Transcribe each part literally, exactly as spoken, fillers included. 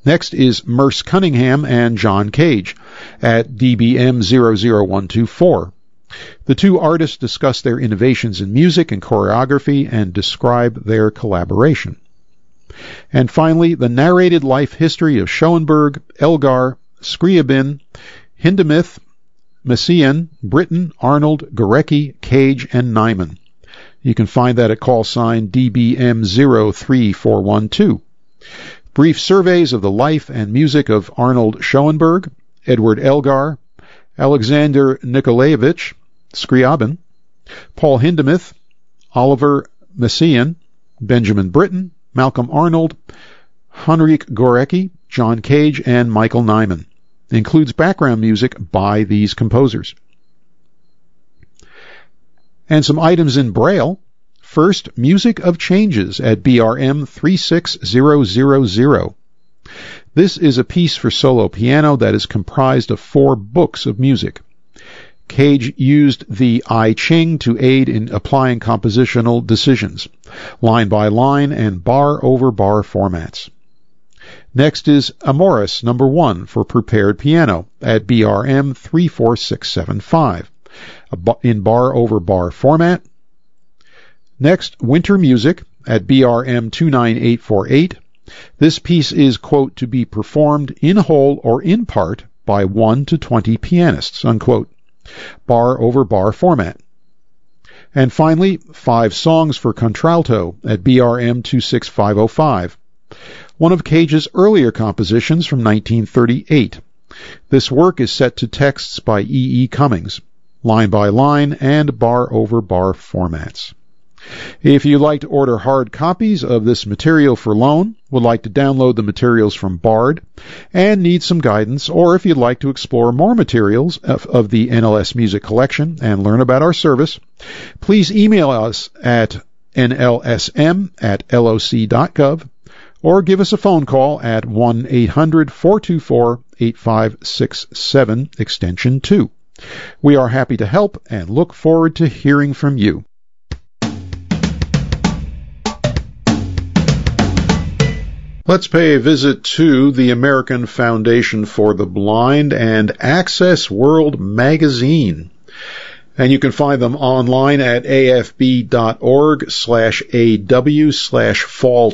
Next is Merce Cunningham and John Cage at D B M zero zero one two four. The two artists discuss their innovations in music and choreography and describe their collaboration. And finally, the narrated life history of Schoenberg, Elgar, Scriabin, Hindemith, Messiaen, Britten, Arnold, Gorecki, Cage, and Nyman. You can find that at call sign D B M zero three four one two. Brief surveys of the life and music of Arnold Schoenberg, Edward Elgar, Alexander Nikolaevich Scriabin, Paul Hindemith, Oliver Messiaen, Benjamin Britten, Malcolm Arnold, Henryk Gorecki, John Cage, and Michael Nyman. It includes background music by these composers. And some items in Braille. First, Music of Changes at B R M three six zero zero zero. This is a piece for solo piano that is comprised of four books of music. Cage used the I Ching to aid in applying compositional decisions, line by line and bar over bar formats. Next is Amoris number one for prepared piano at B R M three four six seven five, in bar over bar format. Next, Winter Music at B R M two nine eight four eight. This piece is, quote, to be performed in whole or in part by one to twenty pianists, unquote, bar over bar format. And finally, Five Songs for Contralto at B R M two six five oh five, one of Cage's earlier compositions from nineteen thirty-eight. This work is set to texts by E E. Cummings, line by line and bar over bar formats. If you'd like to order hard copies of this material for loan, would like to download the materials from Bard, and need some guidance, or if you'd like to explore more materials of, of the N L S Music Collection and learn about our service, please email us at N L S M at L O C dot gov or give us a phone call at one eight hundred four two four eight five six seven, extension two. We are happy to help and look forward to hearing from you. Let's pay a visit to the American Foundation for the Blind and Access World magazine. And you can find them online at afb.org slash aw slash fall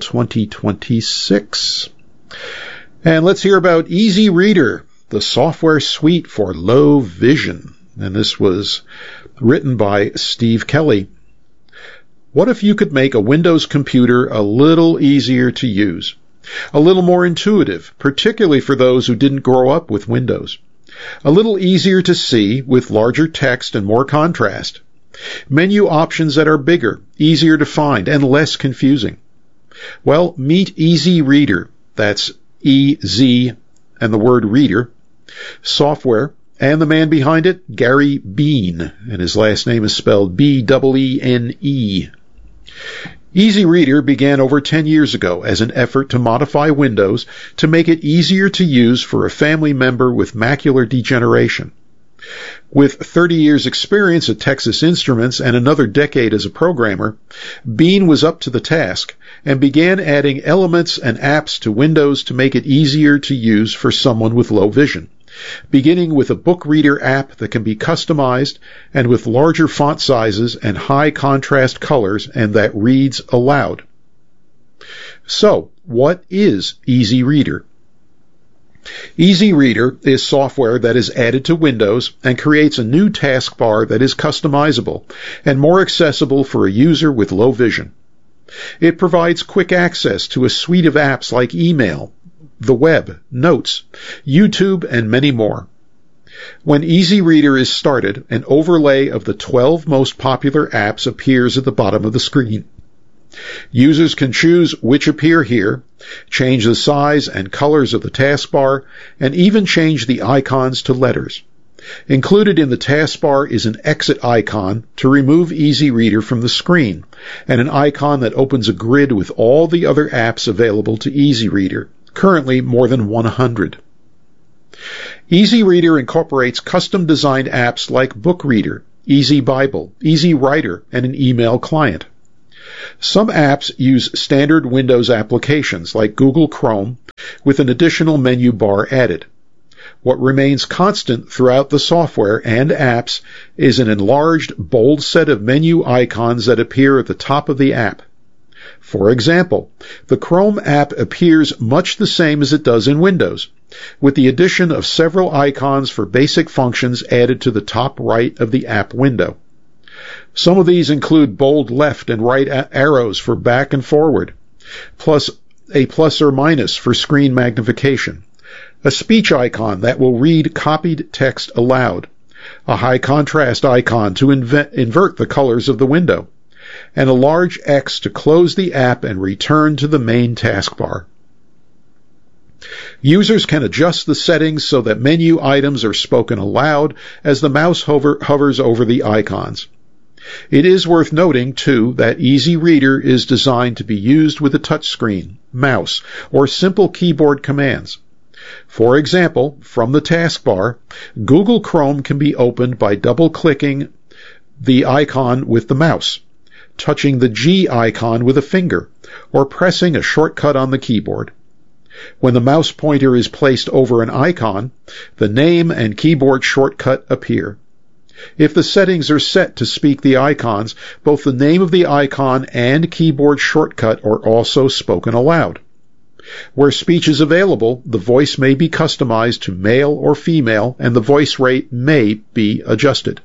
2026. And let's hear about Easy Reader, the software suite for low vision. And this was written by Steve Kelly. What if you could make a Windows computer a little easier to use? A little more intuitive, particularly for those who didn't grow up with Windows. A little easier to see with larger text and more contrast. Menu options that are bigger, easier to find, and less confusing. Well, meet Easy Reader. That's E Z and the word reader. Software, and the man behind it, Gary Bean, and his last name is spelled B E E N E. Easy Reader began over ten years ago as an effort to modify Windows to make it easier to use for a family member with macular degeneration. With thirty years experience at Texas Instruments and another decade as a programmer, Bean was up to the task and began adding elements and apps to Windows to make it easier to use for someone with low vision, beginning with a book reader app that can be customized and with larger font sizes and high contrast colors and that reads aloud. So, what is Easy Reader? Easy Reader is software that is added to Windows and creates a new taskbar that is customizable and more accessible for a user with low vision. It provides quick access to a suite of apps like email, the web, notes, YouTube, and many more. When Easy Reader is started, an overlay of the twelve most popular apps appears at the bottom of the screen. Users can choose which appear here, change the size and colors of the taskbar, and even change the icons to letters. Included in the taskbar is an exit icon to remove Easy Reader from the screen, and an icon that opens a grid with all the other apps available to Easy Reader, currently more than one hundred. Easy Reader incorporates custom-designed apps like Book Reader, Easy Bible, Easy Writer, and an email client. Some apps use standard Windows applications like Google Chrome with an additional menu bar added. What remains constant throughout the software and apps is an enlarged, bold set of menu icons that appear at the top of the app. For example, the Chrome app appears much the same as it does in Windows, with the addition of several icons for basic functions added to the top right of the app window. Some of these include bold left and right arrows for back and forward, plus a plus or minus for screen magnification, a speech icon that will read copied text aloud, a high contrast icon to inve- invert the colors of the window, and a large X to close the app and return to the main taskbar. Users can adjust the settings so that menu items are spoken aloud as the mouse hover- hovers over the icons. It is worth noting, too, that Easy Reader is designed to be used with a touchscreen, mouse, or simple keyboard commands. For example, from the taskbar, Google Chrome can be opened by double-clicking the icon with the mouse, touching the G icon with a finger, or pressing a shortcut on the keyboard. When the mouse pointer is placed over an icon, the name and keyboard shortcut appear. If the settings are set to speak the icons, both the name of the icon and keyboard shortcut are also spoken aloud. Where speech is available, the voice may be customized to male or female, and the voice rate may be adjusted.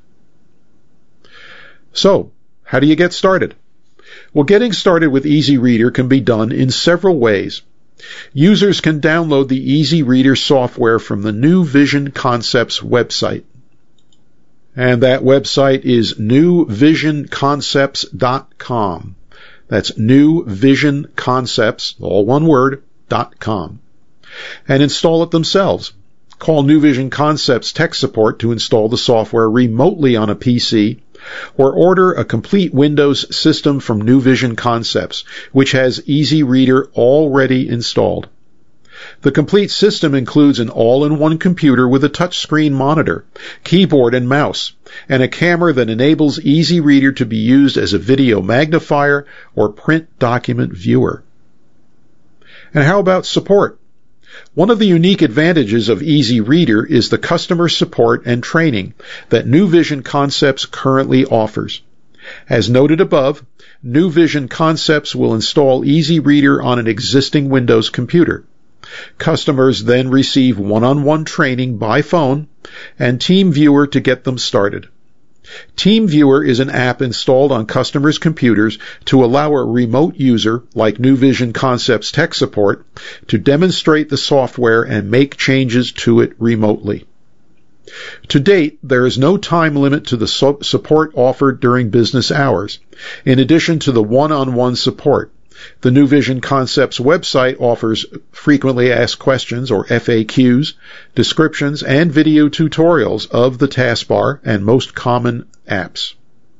So, how do you get started? Well, getting started with Easy Reader can be done in several ways. Users can download the Easy Reader software from the New Vision Concepts website. And that website is new vision concepts dot com. That's New Vision Concepts, all one word, dot com. And install it themselves. Call New Vision Concepts tech support to install the software remotely on a P C, or order a complete Windows system from New Vision Concepts, which has Easy Reader already installed. The complete system includes an all-in-one computer with a touchscreen monitor, keyboard and mouse, and a camera that enables Easy Reader to be used as a video magnifier or print document viewer. And how about support? One of the unique advantages of Easy Reader is the customer support and training that New Vision Concepts currently offers. As noted above, New Vision Concepts will install Easy Reader on an existing Windows computer. Customers then receive one-on-one training by phone and TeamViewer to get them started. TeamViewer is an app installed on customers' computers to allow a remote user, like New Vision Concepts tech support, to demonstrate the software and make changes to it remotely. To date, there is no time limit to the so- support offered during business hours, in addition to the one-on-one support. The New Vision Concepts website offers frequently asked questions, or F A Qs, descriptions, and video tutorials of the taskbar and most common apps.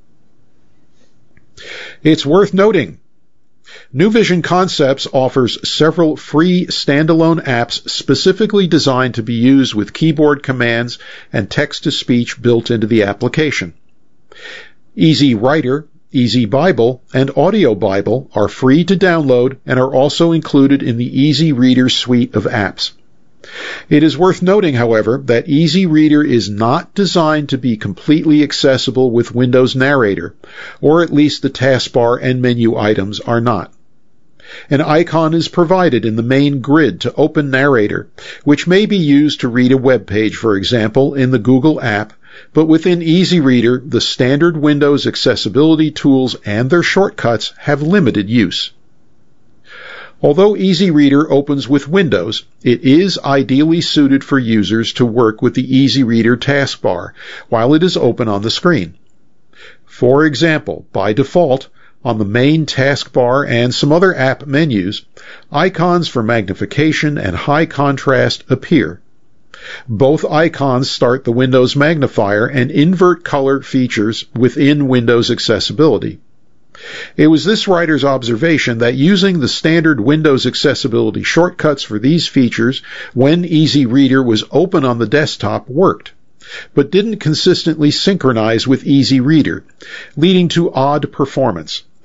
It's worth noting, New Vision Concepts offers several free standalone apps specifically designed to be used with keyboard commands and text-to-speech built into the application. Easy Writer, Easy Bible, and Audio Bible are free to download and are also included in the Easy Reader suite of apps. It is worth noting, however, that Easy Reader is not designed to be completely accessible with Windows Narrator, or at least the taskbar and menu items are not. An icon is provided in the main grid to open Narrator, which may be used to read a web page, for example, in the Google app, but within Easy Reader, the standard Windows accessibility tools and their shortcuts have limited use. Although Easy Reader opens with Windows, it is ideally suited for users to work with the Easy Reader taskbar while it is open on the screen. For example, by default, on the main taskbar and some other app menus, icons for magnification and high contrast appear. Both icons start the Windows magnifier and invert color features within Windows accessibility. It was this writer's observation that using the standard Windows accessibility shortcuts for these features when Easy Reader was open on the desktop worked, but didn't consistently synchronize with Easy Reader, leading to odd performance,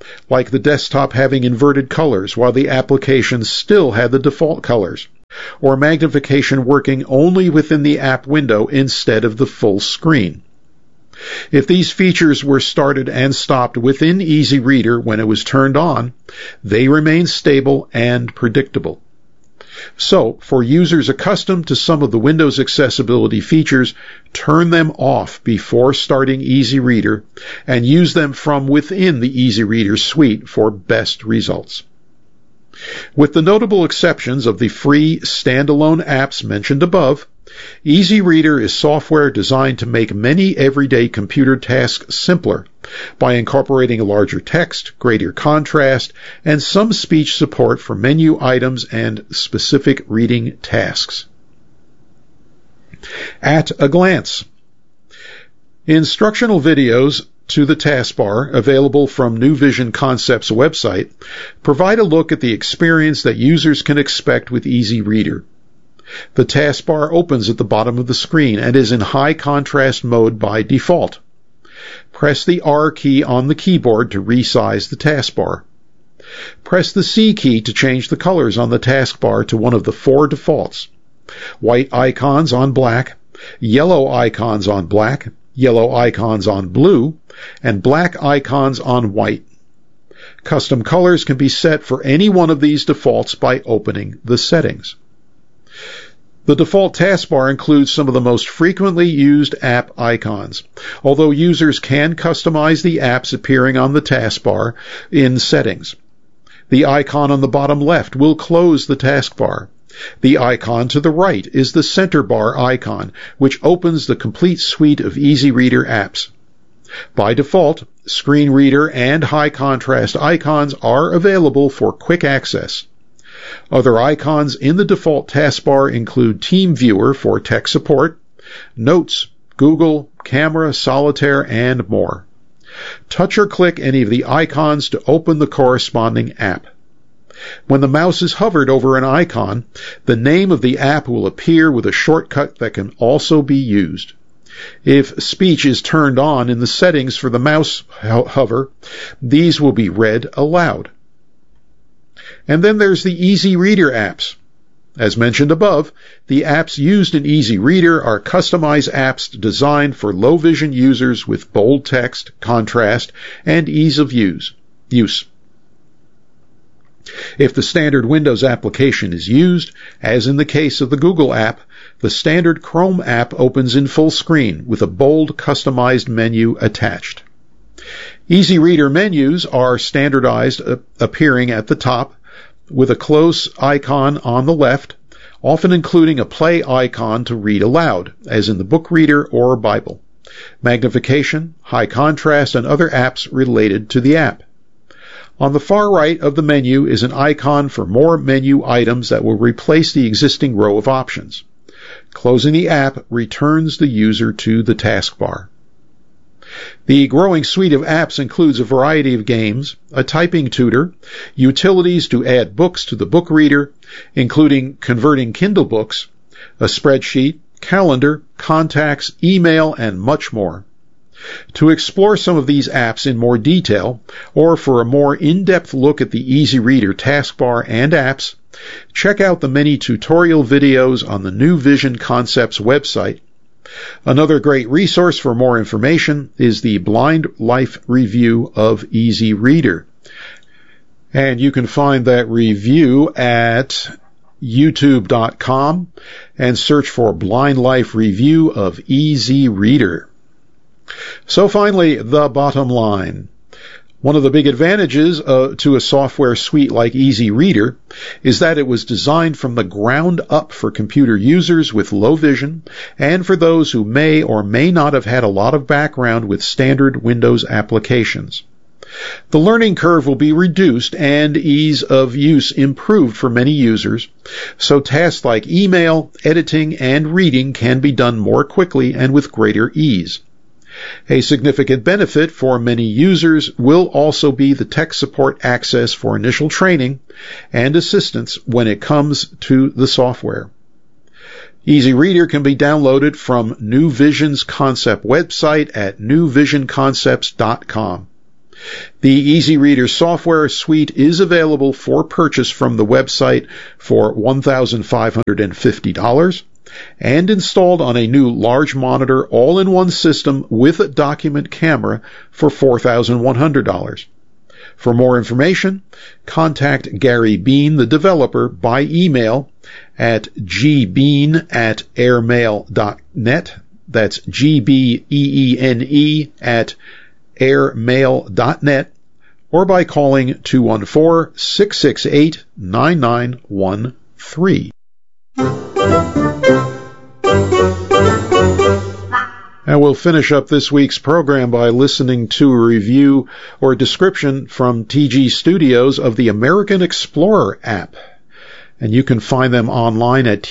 like the desktop having inverted colors while the application still had the default colors, or magnification working only within the app window instead of the full screen. If these features were started and stopped within Easy Reader when it was turned on, they remain stable and predictable. So, for users accustomed to some of the Windows accessibility features, turn them off before starting Easy Reader and use them from within the Easy Reader suite for best results. With the notable exceptions of the free standalone apps mentioned above, Easy Reader is software designed to make many everyday computer tasks simpler by incorporating larger text, greater contrast, and some speech support for menu items and specific reading tasks. At a glance. Instructional videos to the taskbar, available from New Vision Concepts website, provide a look at the experience that users can expect with Easy Reader. The taskbar opens at the bottom of the screen and is in high contrast mode by default. Press the R key on the keyboard to resize the taskbar. Press the C key to change the colors on the taskbar to one of the four defaults: white icons on black, yellow icons on black, yellow icons on blue, and black icons on white. Custom colors can be set for any one of these defaults by opening the settings. The default taskbar includes some of the most frequently used app icons, although users can customize the apps appearing on the taskbar in settings. The icon on the bottom left will close the taskbar. The icon to the right is the center bar icon, which opens the complete suite of Easy Reader apps. By default, Screen Reader and high contrast icons are available for quick access. Other icons in the default taskbar include TeamViewer for tech support, Notes, Google, Camera, Solitaire, and more. Touch or click any of the icons to open the corresponding app. When the mouse is hovered over an icon, the name of the app will appear with a shortcut that can also be used. If speech is turned on in the settings for the mouse hover, these will be read aloud. And then there's the Easy Reader apps. As mentioned above, the apps used in Easy Reader are customized apps designed for low vision users with bold text, contrast, and ease of use. use. If the standard Windows application is used, as in the case of the Google app, the standard Chrome app opens in full screen with a bold customized menu attached. Easy Reader menus are standardized, uh, appearing at the top, with a close icon on the left, often including a play icon to read aloud, as in the Book Reader or Bible, magnification, high contrast, and other apps related to the app. On the far right of the menu is an icon for more menu items that will replace the existing row of options. Closing the app returns the user to the taskbar. The growing suite of apps includes a variety of games, a typing tutor, utilities to add books to the Book Reader, including converting Kindle books, a spreadsheet, calendar, contacts, email, and much more. To explore some of these apps in more detail, or for a more in-depth look at the Easy Reader taskbar and apps, check out the many tutorial videos on the New Vision Concepts website. Another great resource for more information is the Blind Life review of Easy Reader. And you can find that review at youtube dot com and search for Blind Life review of Easy Reader. So finally, the bottom line. One of the big advantages uh, to a software suite like Easy Reader is that it was designed from the ground up for computer users with low vision and for those who may or may not have had a lot of background with standard Windows applications. The learning curve will be reduced and ease of use improved for many users, so tasks like email, editing, and reading can be done more quickly and with greater ease. A significant benefit for many users will also be the tech support access for initial training and assistance when it comes to the software. Easy Reader can be downloaded from New Vision's Concept website at new vision concepts dot com. The Easy Reader software suite is available for purchase from the website for one thousand five hundred fifty dollars and installed on a new large monitor all-in-one system with a document camera for four thousand one hundred dollars. For more information, contact Gary Bean, the developer, by email at gbean at airmail dot net. That's G B E E N E at airmail dot net, or by calling two one four, six six eight, nine nine one three. And we'll finish up this week's program by listening to a review or a description from T G Studios of the American Explorer app. And you can find them online at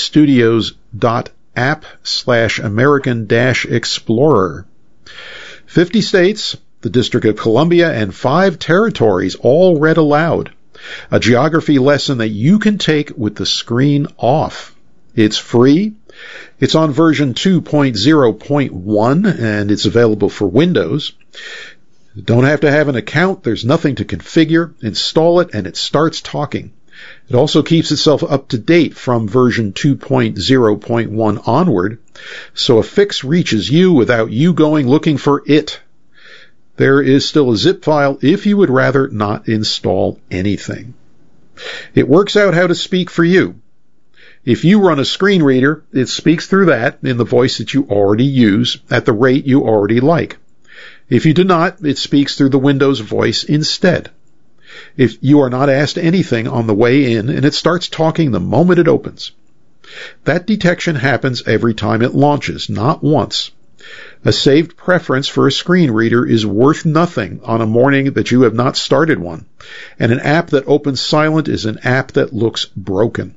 tgstudios.app slash American dash Explorer. fifty states, the District of Columbia, and five territories all read aloud. A geography lesson that you can take with the screen off. It's free. It's on version two point oh point one, and it's available for Windows. You don't have to have an account. There's nothing to configure. Install it, and it starts talking. It also keeps itself up to date from version two point oh point one onward, so a fix reaches you without you going looking for it. There is still a zip file if you would rather not install anything. It works out how to speak for you. If you run a screen reader, it speaks through that in the voice that you already use at the rate you already like. If you do not, it speaks through the Windows voice instead. If you are not asked anything on the way in, and it starts talking the moment it opens. That detection happens every time it launches, not once. A saved preference for a screen reader is worth nothing on a morning that you have not started one, and an app that opens silent is an app that looks broken.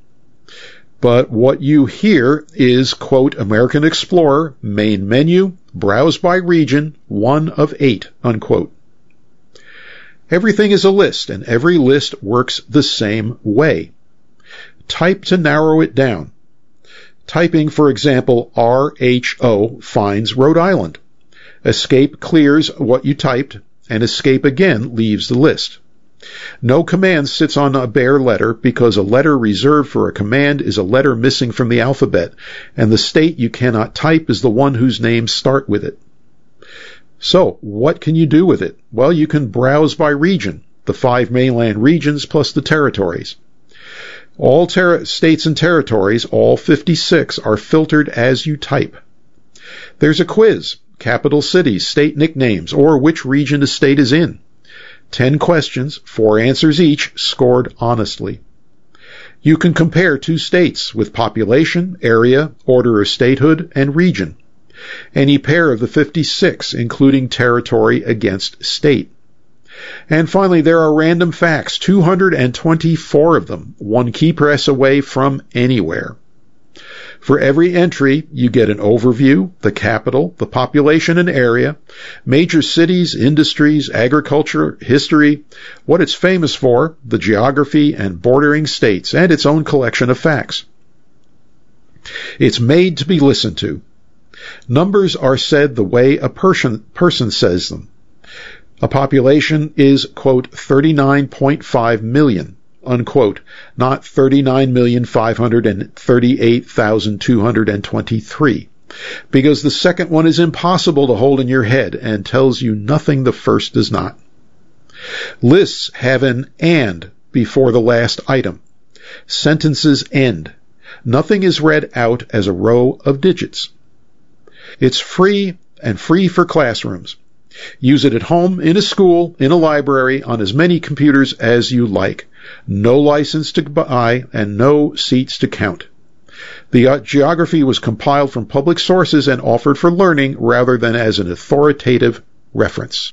But what you hear is, quote, American Explorer, main menu, browse by region, one of eight, unquote. Everything is a list, and every list works the same way. Type to narrow it down. Typing, for example, R H O finds Rhode Island. Escape clears what you typed, and escape again leaves the list. No command sits on a bare letter because a letter reserved for a command is a letter missing from the alphabet, and the state you cannot type is the one whose names start with it. So, what can you do with it? Well, you can browse by region, the five mainland regions plus the territories. All ter- states and territories, all fifty-six, are filtered as you type. There's a quiz, capital cities, state nicknames, or which region a state is in. Ten questions, four answers each, scored honestly. You can compare two states with population, area, order of statehood, and region. Any pair of the fifty-six, including territory against state. And finally, there are random facts, two hundred twenty-four of them, one key press away from anywhere. For every entry, you get an overview, the capital, the population and area, major cities, industries, agriculture, history, what it's famous for, the geography and bordering states, and its own collection of facts. It's made to be listened to. Numbers are said the way a person, person says them. A population is, quote, thirty-nine point five million, unquote, not thirty-nine million five hundred thirty-eight thousand two hundred twenty-three, because the second one is impossible to hold in your head and tells you nothing the first does not. Lists have an and before the last item. Sentences end. Nothing is read out as a row of digits. It's free and free for classrooms. Use it at home, in a school, in a library, on as many computers as you like. No license to buy and no seats to count. The geography was compiled from public sources and offered for learning rather than as an authoritative reference.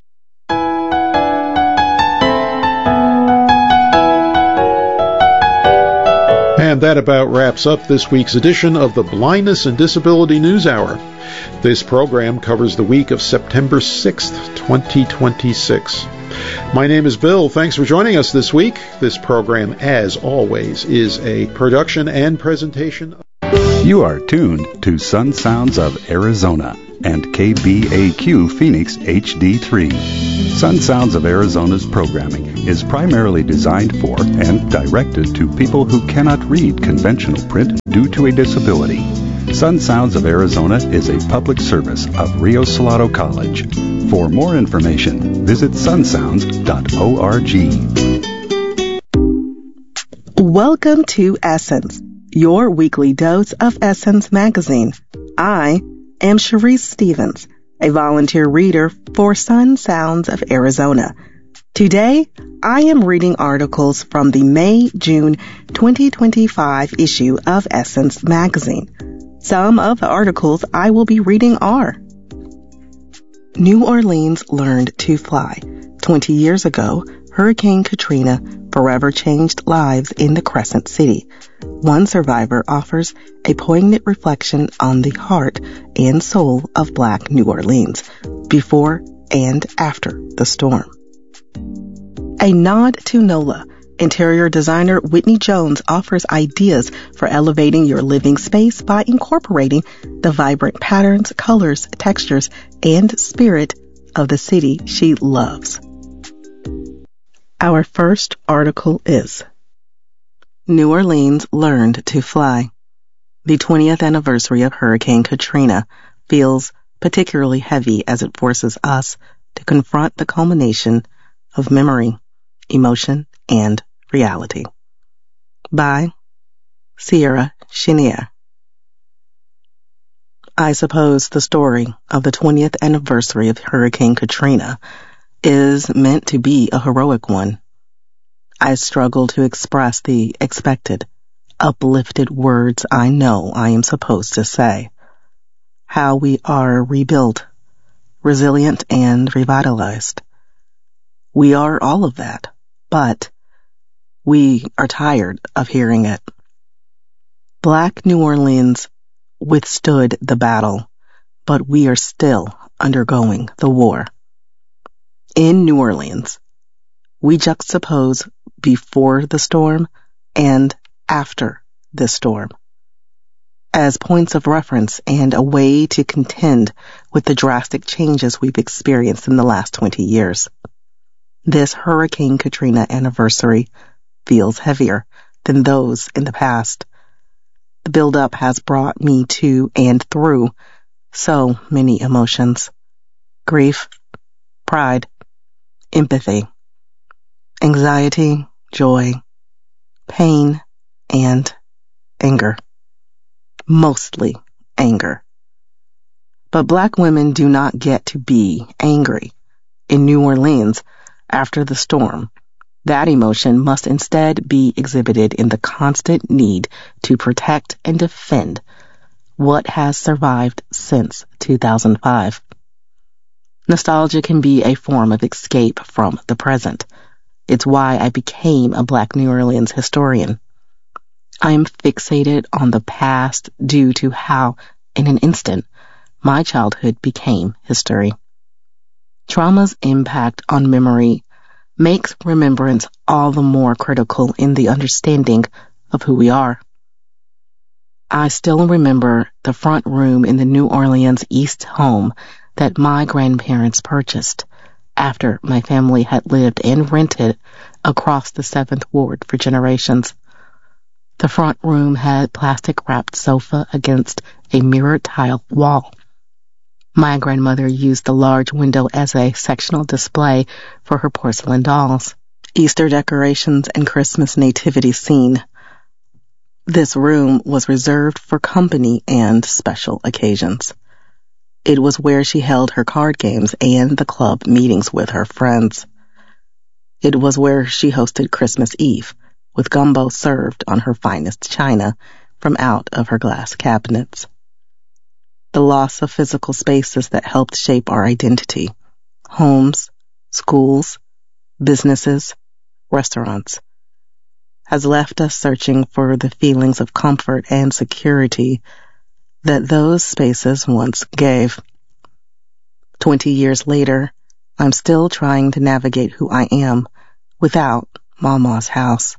And that about wraps up this week's edition of the Blindness and Disability News Hour. This program covers the week of September sixth, twenty twenty-six. My name is Bill. Thanks for joining us this week. This program, as always, is a production and presentation. You are tuned to Sun Sounds of Arizona. and K B A Q Phoenix H D three. Sun Sounds of Arizona's programming is primarily designed for and directed to people who cannot read conventional print due to a disability. Sun Sounds of Arizona is a public service of Rio Salado College. For more information, visit sun sounds dot org. Welcome to Essence, your weekly dose of Essence magazine. I am Sharice Stevens, a volunteer reader for Sun Sounds of Arizona. Today, I am reading articles from the May-June twenty twenty-five issue of Essence magazine. Some of the articles I will be reading are: New Orleans learned to fly. Twenty years ago, Hurricane Katrina forever changed lives in the Crescent City. One survivor offers a poignant reflection on the heart and soul of Black New Orleans before and after the storm. A nod to NOLA. Interior designer Whitney Jones offers ideas for elevating your living space by incorporating the vibrant patterns, colors, textures, and spirit of the city she loves. Our first article is New Orleans learned to fly. The twentieth anniversary of Hurricane Katrina feels particularly heavy as it forces us to confront the culmination of memory, emotion, and reality. By Sierra Chenier. I suppose the story of the twentieth anniversary of Hurricane Katrina is meant to be a heroic one. I struggle to express the expected, uplifted words I know I am supposed to say. How we are rebuilt, resilient, and revitalized. We are all of that, but we are tired of hearing it. Black New Orleans withstood the battle, but we are still undergoing the war. In New Orleans, we juxtapose before the storm and after the storm as points of reference and a way to contend with the drastic changes we've experienced in the last twenty years. This Hurricane Katrina anniversary feels heavier than those in the past. The buildup has brought me to and through so many emotions. Grief, pride, empathy, anxiety, joy, pain, and anger. Mostly anger. But Black women do not get to be angry. In New Orleans, after the storm, that emotion must instead be exhibited in the constant need to protect and defend what has survived since two thousand five. Nostalgia can be a form of escape from the present. It's why I became a Black New Orleans historian. I am fixated on the past due to how, in an instant, my childhood became history. Trauma's impact on memory makes remembrance all the more critical in the understanding of who we are. I still remember the front room in the New Orleans East home that my grandparents purchased after my family had lived and rented across the seventh Ward for generations. The front room had plastic-wrapped sofa against a mirrored tile wall. My grandmother used the large window as a sectional display for her porcelain dolls, Easter decorations, and Christmas nativity scene. This room was reserved for company and special occasions. It was where she held her card games and the club meetings with her friends. It was where she hosted Christmas Eve, with gumbo served on her finest china from out of her glass cabinets. The loss of physical spaces that helped shape our identity, homes, schools, businesses, restaurants, has left us searching for the feelings of comfort and security that those spaces once gave. Twenty years later, I'm still trying to navigate who I am without Mama's house.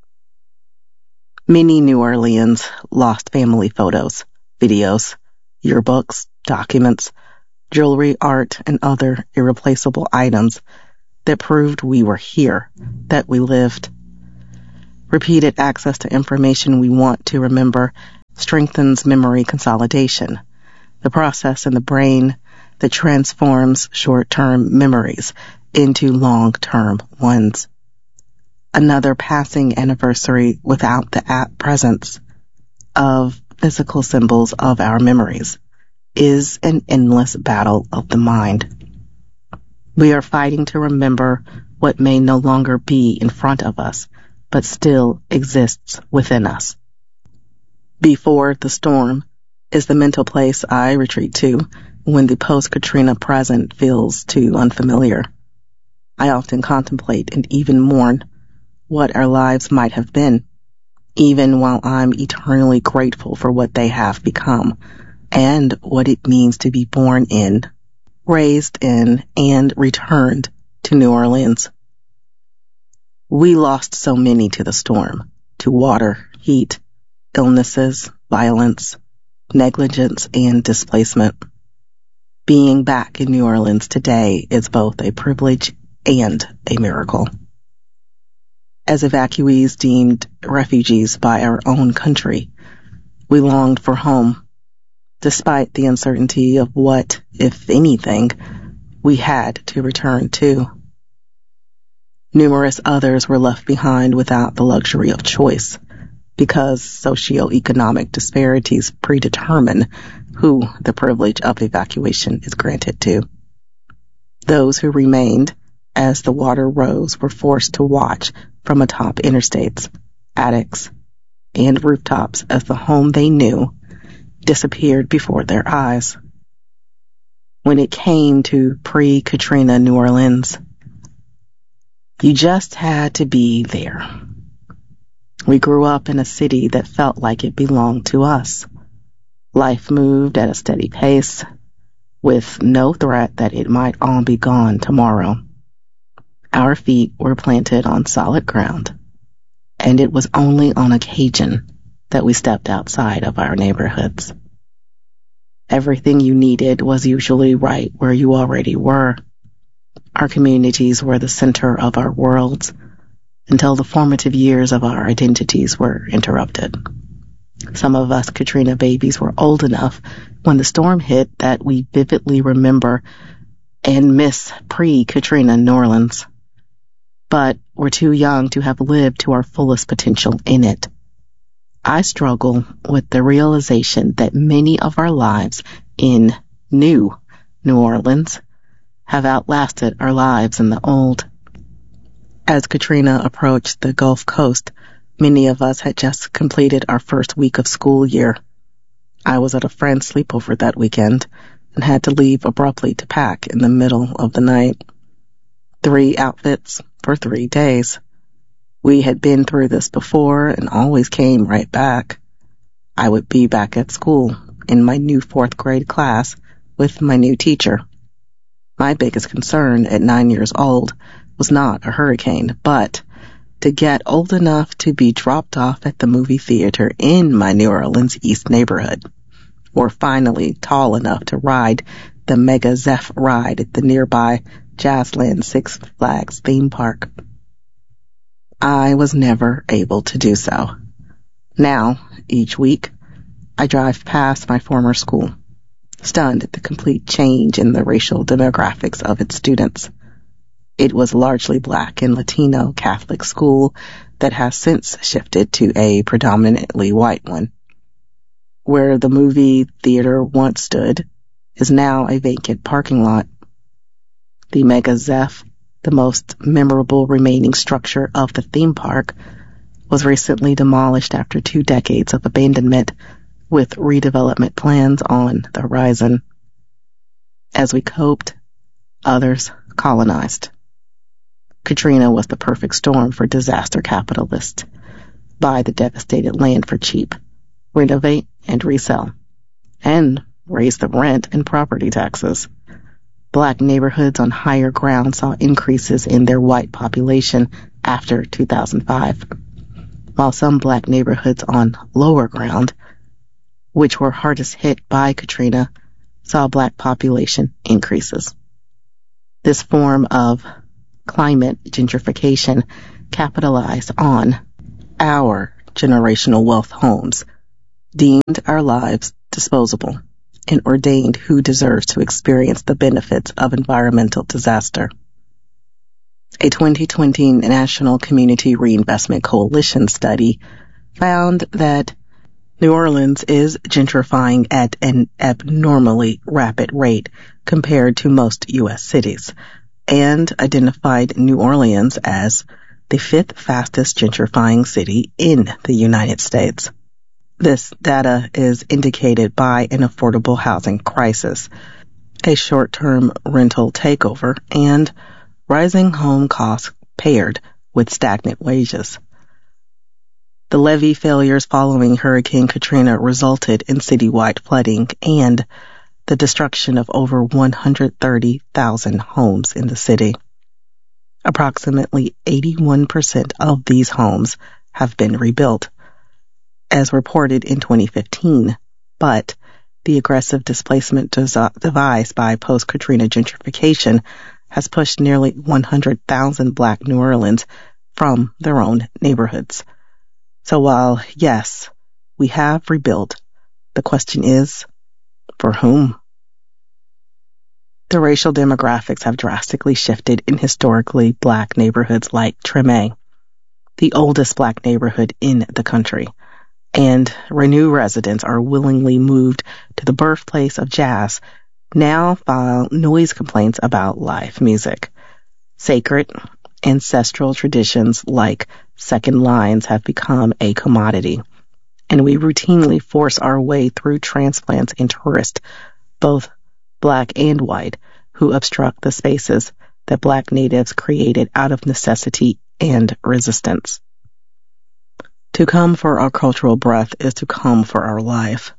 Many New Orleans lost family photos, videos, yearbooks, documents, jewelry, art, and other irreplaceable items that proved we were here, that we lived. Repeated access to information we want to remember strengthens memory consolidation, the process in the brain that transforms short-term memories into long-term ones. Another passing anniversary without the presence of physical symbols of our memories is an endless battle of the mind. We are fighting to remember what may no longer be in front of us, but still exists within us. Before the storm is the mental place I retreat to when the post-Katrina present feels too unfamiliar. I often contemplate and even mourn what our lives might have been, even while I'm eternally grateful for what they have become and what it means to be born in, raised in, and returned to New Orleans. We lost so many to the storm, to water, heat, illnesses, violence, negligence, and displacement. Being back in New Orleans today is both a privilege and a miracle. As evacuees deemed refugees by our own country, we longed for home, despite the uncertainty of what, if anything, we had to return to. Numerous others were left behind without the luxury of choice, because socioeconomic disparities predetermine who the privilege of evacuation is granted to. Those who remained, as the water rose, were forced to watch from atop interstates, attics, and rooftops as the home they knew disappeared before their eyes. When it came to pre-Katrina New Orleans, you just had to be there. We grew up in a city that felt like it belonged to us. Life moved at a steady pace, with no threat that it might all be gone tomorrow. Our feet were planted on solid ground, and it was only on occasion that we stepped outside of our neighborhoods. Everything you needed was usually right where you already were. Our communities were the center of our worlds until the formative years of our identities were interrupted. Some of us Katrina babies were old enough when the storm hit that we vividly remember and miss pre-Katrina New Orleans, but we're too young to have lived to our fullest potential in it. I struggle with the realization that many of our lives in new New Orleans have outlasted our lives in the old. As Katrina approached the Gulf Coast, many of us had just completed our first week of school year. I was at a friend's sleepover that weekend and had to leave abruptly to pack in the middle of the night. Three outfits for three days. We had been through this before and always came right back. I would be back at school in my new fourth grade class with my new teacher. My biggest concern at nine years old was not a hurricane, but to get old enough to be dropped off at the movie theater in my New Orleans East neighborhood, or finally tall enough to ride the Mega Zeph ride at the nearby Jazzland Six Flags theme park. I was never able to do so. Now, each week, I drive past my former school, stunned at the complete change in the racial demographics of its students. It was largely black and Latino Catholic school that has since shifted to a predominantly white one. Where the movie theater once stood is now a vacant parking lot. The Mega Zeph, the most memorable remaining structure of the theme park, was recently demolished after two decades of abandonment, with redevelopment plans on the horizon. As we coped, others colonized. Katrina was the perfect storm for disaster capitalists. Buy the devastated land for cheap, renovate and resell, and raise the rent and property taxes. Black neighborhoods on higher ground saw increases in their white population after two thousand five, while some black neighborhoods on lower ground, which were hardest hit by Katrina, saw Black population increases. This form of climate gentrification capitalized on our generational wealth homes, deemed our lives disposable, and ordained who deserves to experience the benefits of environmental disaster. A twenty twenty National Community Reinvestment Coalition study found that New Orleans is gentrifying at an abnormally rapid rate compared to most U S cities, and identified New Orleans as the fifth fastest gentrifying city in the United States. This data is indicated by an affordable housing crisis, a short-term rental takeover, and rising home costs paired with stagnant wages. The levee failures following Hurricane Katrina resulted in citywide flooding and the destruction of over one hundred thirty thousand homes in the city. Approximately eighty-one percent of these homes have been rebuilt, as reported in twenty fifteen, but the aggressive displacement devised by post-Katrina gentrification has pushed nearly one hundred thousand Black New Orleans from their own neighborhoods. So while, yes, we have rebuilt, the question is, for whom? The racial demographics have drastically shifted in historically Black neighborhoods like Treme, the oldest Black neighborhood in the country, and Renew residents are willingly moved to the birthplace of jazz, now file noise complaints about live music. Sacred, ancestral traditions like second lines have become a commodity, and we routinely force our way through transplants and tourists, both Black and white, who obstruct the spaces that Black natives created out of necessity and resistance. To come for our cultural breath is to come for our life.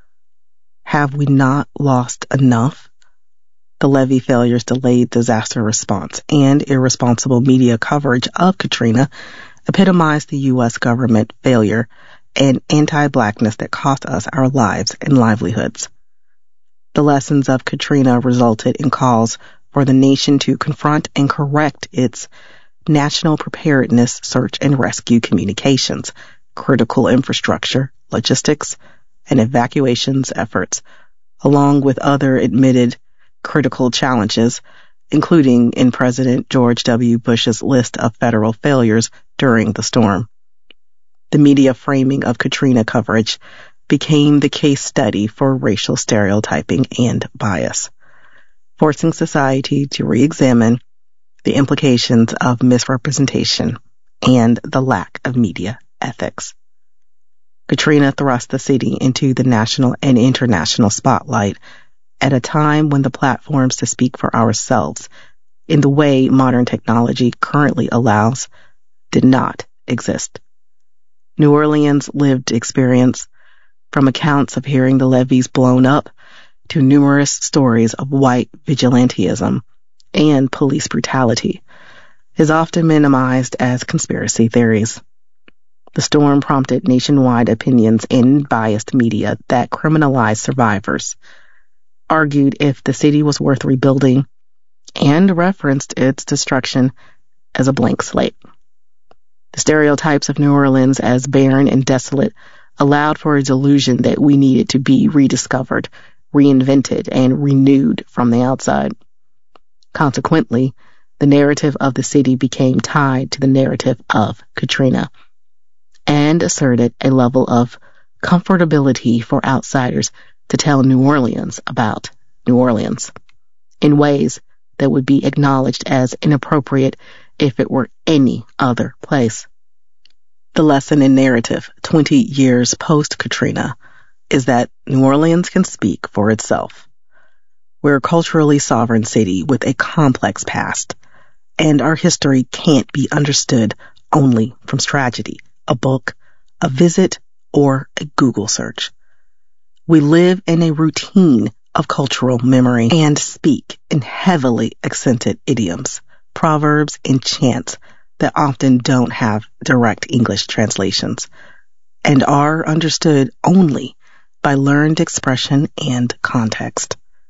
Have we not lost enough? The levee failures, delayed disaster response, and irresponsible media coverage of Katrina epitomized the U S government failure and anti-Blackness that cost us our lives and livelihoods. The lessons of Katrina resulted in calls for the nation to confront and correct its national preparedness, search and rescue communications, critical infrastructure, logistics, and evacuations efforts, along with other admitted critical challenges, including in President George W. Bush's list of federal failures during the storm. The media framing of Katrina coverage became the case study for racial stereotyping and bias, forcing society to re-examine the implications of misrepresentation and the lack of media ethics. Katrina thrust the city into the national and international spotlight at a time when the platforms to speak for ourselves in the way modern technology currently allows did not exist. New Orleans' lived experience, from accounts of hearing the levees blown up to numerous stories of white vigilantism and police brutality, is often minimized as conspiracy theories. The storm prompted nationwide opinions and biased media that criminalized survivors, argued if the city was worth rebuilding, and referenced its destruction as a blank slate. The stereotypes of New Orleans as barren and desolate allowed for a delusion that we needed to be rediscovered, reinvented, and renewed from the outside. Consequently, the narrative of the city became tied to the narrative of Katrina and asserted a level of comfortability for outsiders to tell New Orleans about New Orleans in ways that would be acknowledged as inappropriate if it were any other place. The lesson in narrative twenty years post-Katrina is that New Orleans can speak for itself. We're a culturally sovereign city with a complex past, and our history can't be understood only from tragedy, a book, a visit, or a Google search. We live in a routine of cultural memory and speak in heavily accented idioms, proverbs, and chants that often don't have direct English translations and are understood only by learned expression and context.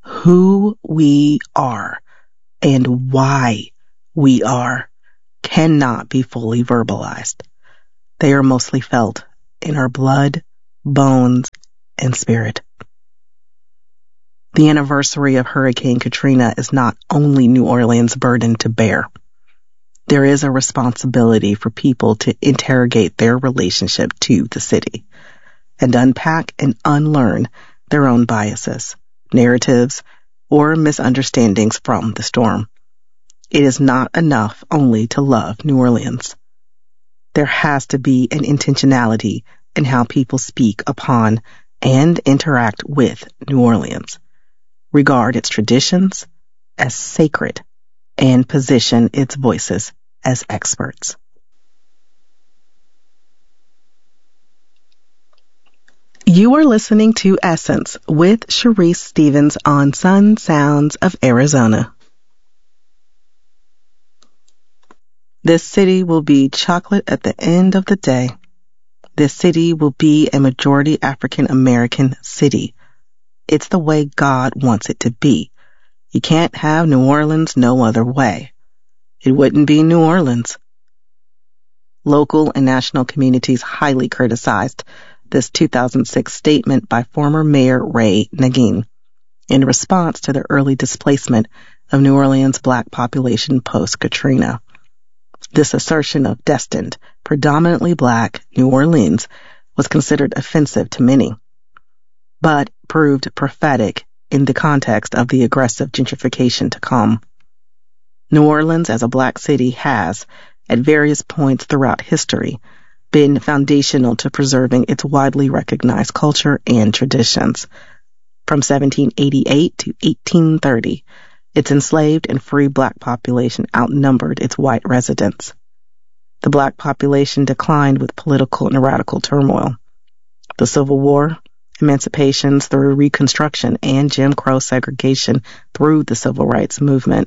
Who we are and why we are cannot be fully verbalized. They are mostly felt in our blood, bones, and spirit. The anniversary of Hurricane Katrina is not only New Orleans' burden to bear. There is a responsibility for people to interrogate their relationship to the city and unpack and unlearn their own biases, narratives, or misunderstandings from the storm. It is not enough only to love New Orleans. There has to be an intentionality in how people speak upon and interact with New Orleans, regard its traditions as sacred, and position its voices as experts. You are listening to Essence with Sharice Stevens on Sun Sounds of Arizona. This city will be chocolate at the end of the day. This city will be a majority African American city. It's the way God wants it to be. You can't have New Orleans no other way. It wouldn't be New Orleans. Local and national communities highly criticized this two thousand six statement by former Mayor Ray Nagin in response to the early displacement of New Orleans' black population post-Katrina. This assertion of destined, predominantly black New Orleans was considered offensive to many, but proved prophetic in the context of the aggressive gentrification to come. New Orleans as a black city has, at various points throughout history, been foundational to preserving its widely recognized culture and traditions. From seventeen eighty-eight to eighteen thirty, its enslaved and free black population outnumbered its white residents. The black population declined with political and radical turmoil. The Civil War, emancipations through Reconstruction, and Jim Crow segregation through the Civil Rights Movement.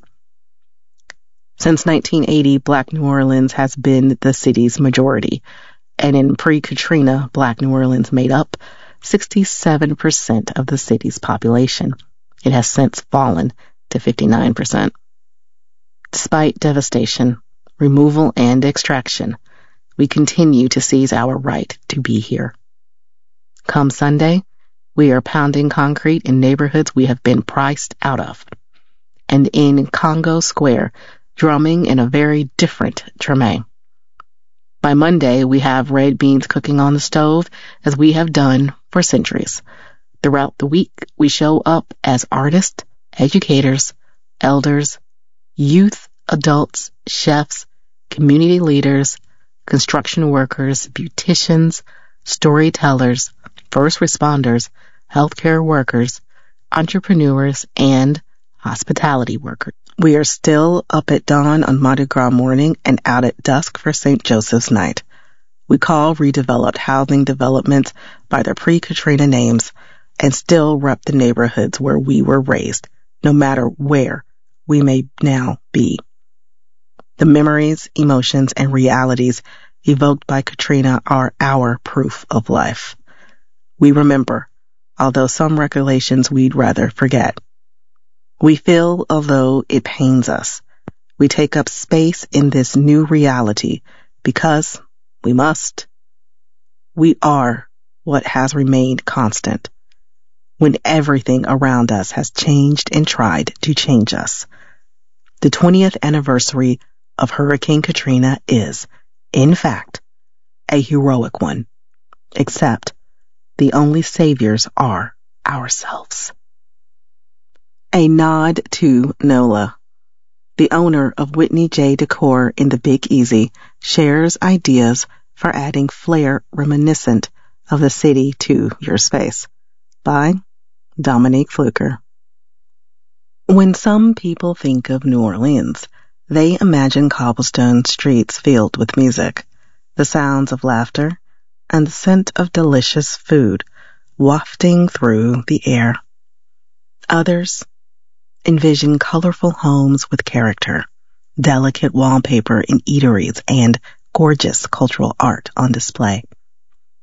Since nineteen eighty, Black New Orleans has been the city's majority, and in pre-Katrina, Black New Orleans made up sixty-seven percent of the city's population. It has since fallen to fifty-nine percent. Despite devastation, removal, and extraction, we continue to seize our right to be here. Come Sunday, we are pounding concrete in neighborhoods we have been priced out of, and in Congo Square, drumming in a very different Treme. By Monday, we have red beans cooking on the stove, as we have done for centuries. Throughout the week, we show up as artists, educators, elders, youth, adults, chefs, community leaders, construction workers, beauticians, storytellers, first responders, healthcare workers, entrepreneurs, and hospitality workers. We are still up at dawn on Mardi Gras morning and out at dusk for Saint Joseph's night. We call redeveloped housing developments by their pre-Katrina names and still rep the neighborhoods where we were raised, no matter where we may now be. The memories, emotions, and realities evoked by Katrina are our proof of life. We remember, although some recollections we'd rather forget. We feel although it pains us. We take up space in this new reality because we must. We are what has remained constant when everything around us has changed and tried to change us. The twentieth anniversary of Hurricane Katrina is, in fact, a heroic one, except the only saviors are ourselves. A nod to Nola. The owner of Whitney J. Decor in the Big Easy shares ideas for adding flair reminiscent of the city to your space. By Dominique Fluker. When some people think of New Orleans, they imagine cobblestone streets filled with music, the sounds of laughter, and the scent of delicious food wafting through the air. Others envision colorful homes with character, delicate wallpaper in eateries, and gorgeous cultural art on display.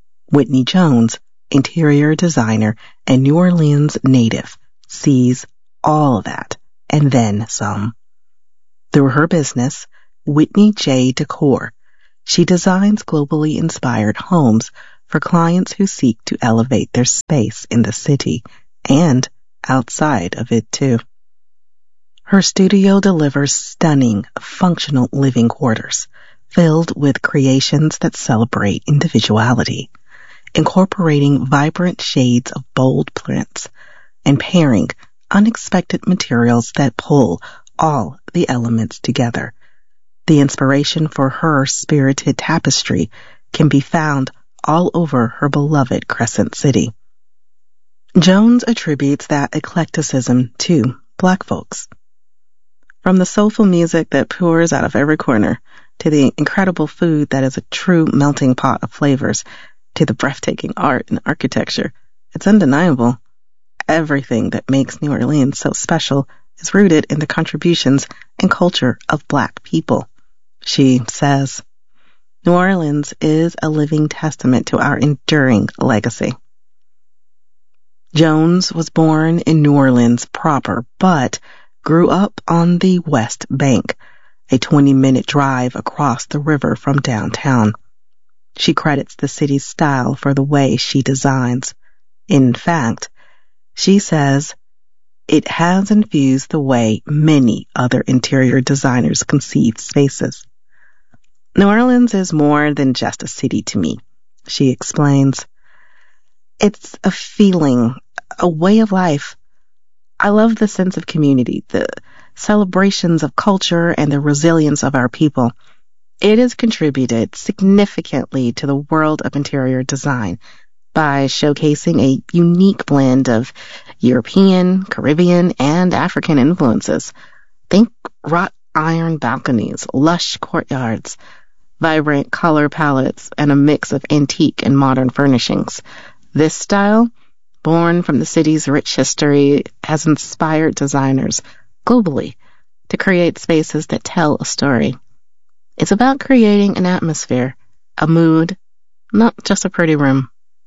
Whitney Jones, interior designer and New Orleans native, sees all of that, and then some. Through her business, Whitney J. Decor, she designs globally inspired homes for clients who seek to elevate their space in the city and outside of it too. Her studio delivers stunning, functional living quarters filled with creations that celebrate individuality, incorporating vibrant shades of bold prints and pairing unexpected materials that pull all the elements together. The inspiration for her spirited tapestry can be found all over her beloved Crescent City. Jones attributes that eclecticism to Black folks. From the soulful music that pours out of every corner, to the incredible food that is a true melting pot of flavors, to the breathtaking art and architecture, it's undeniable. Everything that makes New Orleans so special is rooted in the contributions and culture of Black people. She says, New Orleans is a living testament to our enduring legacy. Jones was born in New Orleans proper, but grew up on the West Bank, a twenty-minute drive across the river from downtown. She credits the city's style for the way she designs. In fact, she says, it has infused the way many other interior designers conceive spaces. New Orleans is more than just a city to me, she explains. It's a feeling, a way of life. I love the sense of community, the celebrations of culture, and the resilience of our people. It has contributed significantly to the world of interior design by showcasing a unique blend of European, Caribbean, and African influences. Think wrought iron balconies, lush courtyards, vibrant color palettes, and a mix of antique and modern furnishings. This style, born from the city's rich history, has inspired designers globally to create spaces that tell a story. It's about creating an atmosphere, a mood, not just a pretty room.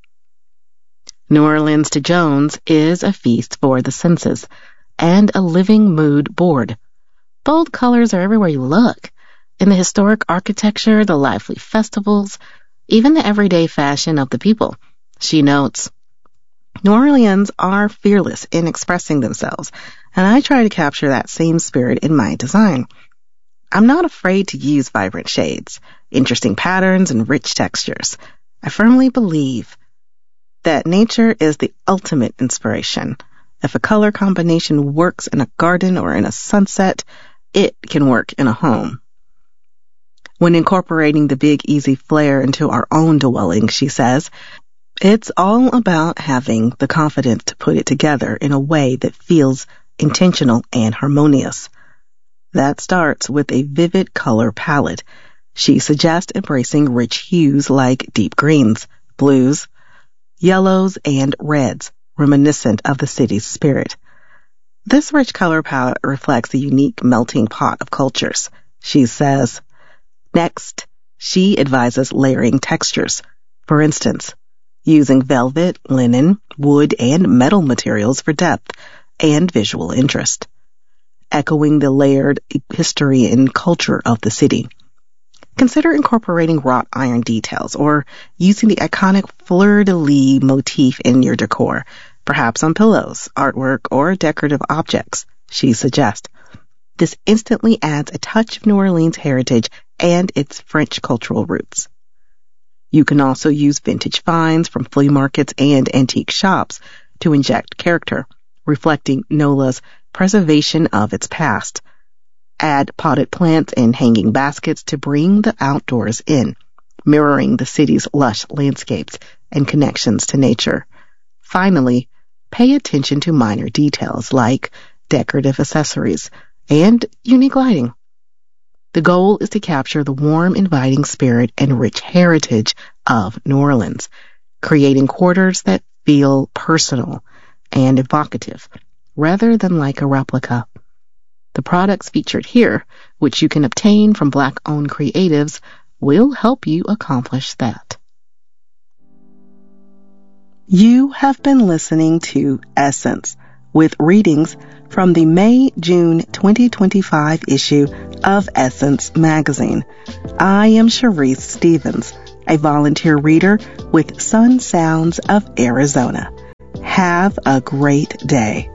New Orleans to Jones is a feast for the senses and a living mood board. Bold colors are everywhere you look. In the historic architecture, the lively festivals, even the everyday fashion of the people. She notes, New Orleans are fearless in expressing themselves, and I try to capture that same spirit in my design. I'm not afraid to use vibrant shades, interesting patterns, and rich textures. I firmly believe that nature is the ultimate inspiration. If a color combination works in a garden or in a sunset, it can work in a home. When incorporating the Big Easy flair into our own dwelling, she says, it's all about having the confidence to put it together in a way that feels intentional and harmonious. That starts with a vivid color palette. She suggests embracing rich hues like deep greens, blues, yellows, and reds, reminiscent of the city's spirit. This rich color palette reflects a unique melting pot of cultures, she says. Next, she advises layering textures. For instance, using velvet, linen, wood, and metal materials for depth and visual interest, echoing the layered history and culture of the city. Consider incorporating wrought iron details or using the iconic fleur-de-lis motif in your decor, perhaps on pillows, artwork, or decorative objects, she suggests. This instantly adds a touch of New Orleans heritage and its French cultural roots. You can also use vintage finds from flea markets and antique shops to inject character, reflecting NOLA's preservation of its past. Add potted plants and hanging baskets to bring the outdoors in, mirroring the city's lush landscapes and connections to nature. Finally, pay attention to minor details like decorative accessories and unique lighting. The goal is to capture the warm, inviting spirit and rich heritage of New Orleans, creating quarters that feel personal and evocative, rather than like a replica. The products featured here, which you can obtain from Black-owned creatives, will help you accomplish that. You have been listening to Essence with readings from the May-June twenty twenty-five issue of Essence magazine. I am Sharice Stevens, a volunteer reader with Sun Sounds of Arizona. Have a great day.